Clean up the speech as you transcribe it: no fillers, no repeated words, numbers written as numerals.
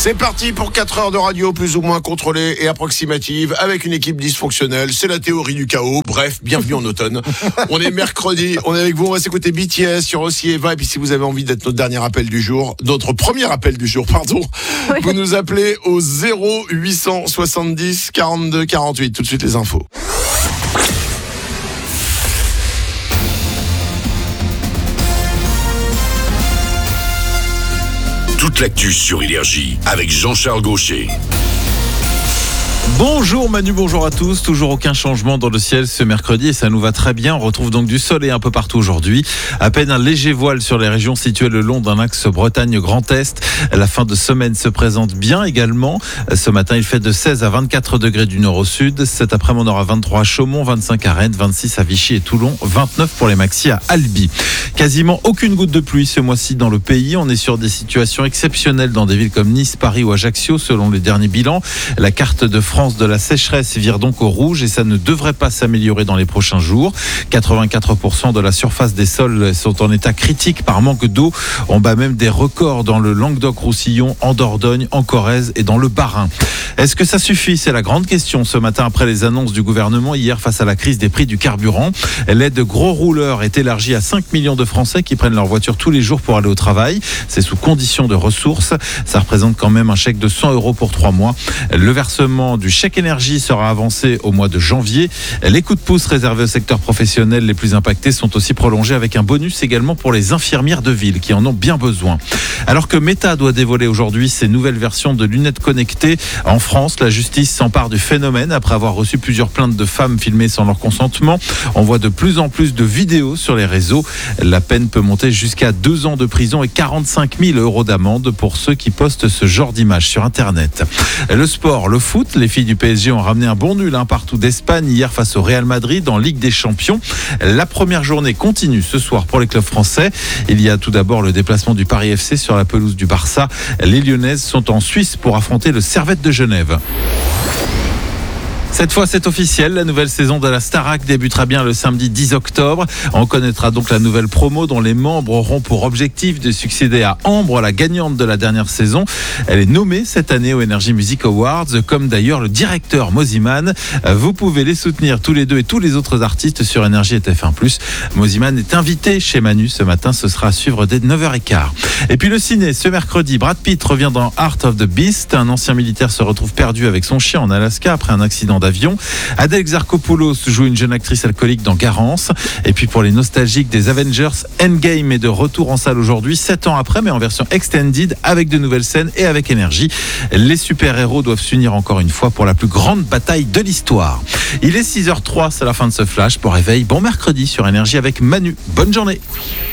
C'est parti pour 4 heures de radio plus ou moins contrôlée et approximative avec une équipe dysfonctionnelle. C'est la théorie du chaos. Bref, bienvenue en automne. On est mercredi, on est avec vous, on va s'écouter BTS sur aussi Eva. Et puis si vous avez envie d'être notre dernier appel du jour, notre premier appel du jour, pardon, oui. Vous nous appelez au 0870 42 48. Tout de suite les infos. Toute l'actu sur Énergie avec Jean-Charles Gaucher. Bonjour Manu, bonjour à tous. Toujours aucun changement dans le ciel ce mercredi et ça nous va très bien. On retrouve donc du soleil un peu partout aujourd'hui. À peine un léger voile sur les régions situées le long d'un axe Bretagne-Grand Est. La fin de semaine se présente bien également. Ce matin, il fait de 16 à 24 degrés du nord au sud. Cet après-midi, on aura 23 à Chaumont, 25 à Rennes, 26 à Vichy et Toulon, 29 pour les maxi à Albi. Quasiment aucune goutte de pluie ce mois-ci dans le pays. On est sur des situations exceptionnelles dans des villes comme Nice, Paris ou Ajaccio selon les derniers bilans. La carte de France de la sécheresse vire donc au rouge et ça ne devrait pas s'améliorer dans les prochains jours. 84% de la surface des sols sont en état critique par manque d'eau. On bat même des records dans le Languedoc-Roussillon, en Dordogne, en Corrèze et dans le Bas-Rhin. Est-ce que ça suffit ? C'est la grande question ce matin après les annonces du gouvernement hier face à la crise des prix du carburant. L'aide gros rouleurs est élargie à 5 millions de Français qui prennent leur voiture tous les jours pour aller au travail. C'est sous condition de ressources. Ça représente quand même un chèque de 100 € pour 3 mois. Le versement du chèque énergie sera avancé au mois de janvier. Les coups de pouce réservés au secteur professionnel les plus impactés sont aussi prolongés avec un bonus également pour les infirmières de ville qui en ont bien besoin. Alors que Meta doit dévoiler aujourd'hui ses nouvelles versions de lunettes connectées, en France, la justice s'empare du phénomène après avoir reçu plusieurs plaintes de femmes filmées sans leur consentement. On voit de plus en plus de vidéos sur les réseaux. La peine peut monter jusqu'à 2 ans de prison et 45 000 € d'amende pour ceux qui postent ce genre d'images sur Internet. Le sport, le foot, les filles du PSG ont ramené un bon nul partout d'Espagne hier face au Real Madrid en Ligue des Champions. La première journée continue ce soir pour les clubs français. Il y a tout d'abord le déplacement du Paris FC sur la pelouse du Barça. Les Lyonnaises sont en Suisse pour affronter le Servette de Genève. Cette fois, c'est officiel. La nouvelle saison de la Starac débutera bien le samedi 10 octobre. On connaîtra donc la nouvelle promo dont les membres auront pour objectif de succéder à Ambre, la gagnante de la dernière saison. Elle est nommée cette année aux Energy Music Awards, comme d'ailleurs le directeur Mosiman. Vous pouvez les soutenir tous les deux et tous les autres artistes sur Énergie et TF1+. Mosiman est invité chez Manu ce matin. Ce sera à suivre dès 9h15. Et puis le ciné, ce mercredi, Brad Pitt revient dans Art of the Beast. Un ancien militaire se retrouve perdu avec son chien en Alaska après un accident d'avion. Adèle Exarchopoulos joue une jeune actrice alcoolique dans Garance. Et puis pour les nostalgiques des Avengers, Endgame est de retour en salle aujourd'hui, 7 ans après, mais en version extended, avec de nouvelles scènes et avec énergie. Les super-héros doivent s'unir encore une fois pour la plus grande bataille de l'histoire. Il est 6h03, c'est la fin de ce flash. Pour réveil, bon mercredi sur Énergie avec Manu. Bonne journée.